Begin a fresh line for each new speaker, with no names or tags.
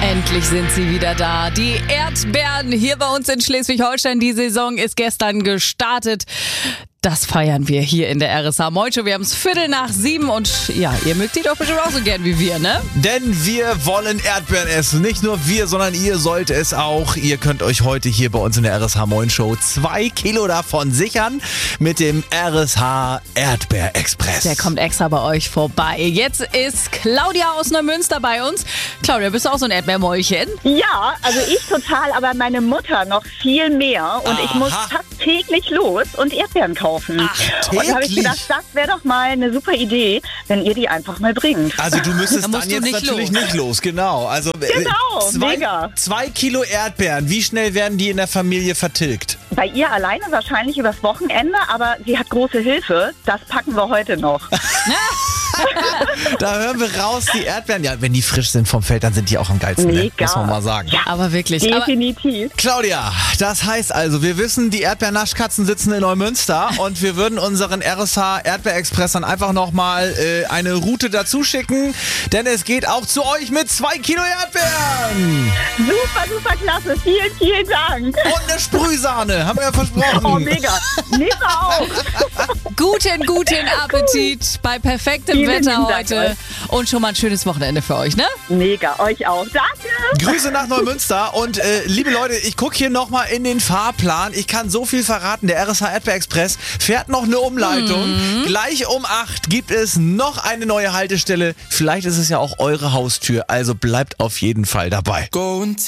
Endlich sind sie wieder da. Die Erdbeeren hier bei uns in Schleswig-Holstein. Die Saison ist gestern gestartet. Das feiern wir hier in der RSH Moin Show. Wir haben es 6:15 und ja, ihr mögt die doch bestimmt auch so gern wie wir, ne?
Denn wir wollen Erdbeeren essen. Nicht nur wir, sondern ihr sollt es auch. Ihr könnt euch heute hier bei uns in der RSH Moin Show 2 Kilo davon sichern mit dem RSH Erdbeer Express.
Der kommt extra bei euch vorbei. Jetzt ist Claudia aus Neumünster bei uns. Claudia, bist du auch so ein Erdbeermäulchen?
Ja, also ich total, aber meine Mutter noch viel mehr. Und ich muss fast täglich los und Erdbeeren kaufen.
Ach,
und da habe ich gedacht, das wäre doch mal eine super Idee, wenn ihr die einfach mal bringt.
Also du müsstest
Da musst
dann
du
jetzt
nicht
natürlich
los.
nicht los, genau. Also
Genau, mega.
2 Kilo Erdbeeren, wie schnell werden die in der Familie vertilgt?
Bei ihr alleine wahrscheinlich übers Wochenende, aber sie hat große Hilfe. Das packen wir heute noch.
Da hören wir raus, die Erdbeeren, ja, wenn die frisch sind vom Feld, dann sind die auch am geilsten, ne?
Mega.
Muss man mal sagen.
Ja,
Aber wirklich. Aber
definitiv.
Claudia, das heißt also, wir wissen, die Erdbeernaschkatzen sitzen in Neumünster und wir würden unseren RSH Erdbeerexpress dann einfach nochmal eine Route dazu schicken, denn es geht auch zu euch mit 2 Kilo Erdbeeren
Super, super klasse. Vielen, vielen Dank.
und eine Sprühsahne, haben wir ja versprochen.
Oh, mega. Nehmt auch.
guten Appetit bei perfektem
Vielen
Wetter
lieben Dank
heute.
euch.
Und schon mal ein schönes Wochenende für euch, ne?
Mega. Euch auch. Danke.
Grüße nach Neumünster und liebe Leute, ich gucke hier nochmal in den Fahrplan. Ich kann so viel verraten, der RSH Erdbeer Express fährt noch eine Umleitung. Gleich um 8 gibt es noch eine neue Haltestelle. Vielleicht ist es ja auch eure Haustür, also bleibt auf jeden Fall dabei.
Go and